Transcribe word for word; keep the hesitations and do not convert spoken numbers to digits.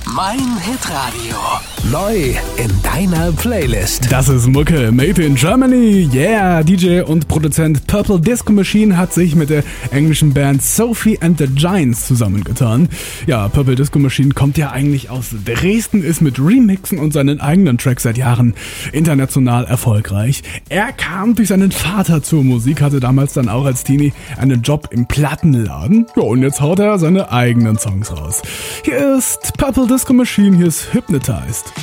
Mein Hitradio. Neu in deiner Playlist. Das ist Mucke made in Germany. Yeah, D J und Produzent Purple Disco Machine hat sich mit der englischen Band Sophie and the Giants zusammengetan. Ja, Purple Disco Machine kommt ja eigentlich aus Dresden, ist mit Remixen und seinen eigenen Tracks seit Jahren international erfolgreich. Er kam durch seinen Vater zur Musik, hatte damals dann auch als Teenie einen Job im Plattenladen. Ja, und jetzt haut er seine eigenen Songs raus. Hier ist Purple Disco Machine, hier ist Hypnotized.